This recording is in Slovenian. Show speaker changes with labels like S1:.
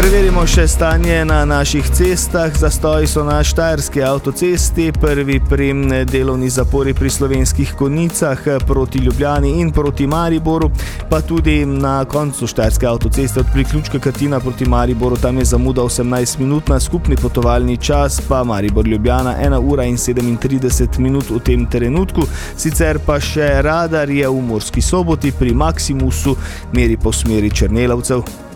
S1: Preverimo še stanje na naših cestah. Zastoji so na štajerski avtocesti, prvi pri delovni zapori pri Slovenskih Konjicah proti Ljubljani in proti Mariboru, pa tudi na koncu štajerske avtoceste od priključka Katina proti Mariboru. Tam je zamuda 18 minut, na skupni potovalni čas pa Maribor-Ljubljana 1 ura in 37 minut v tem trenutku. Sicer pa še radar je v Murski Soboti pri Maximusu, meri po smeri Černelavcev.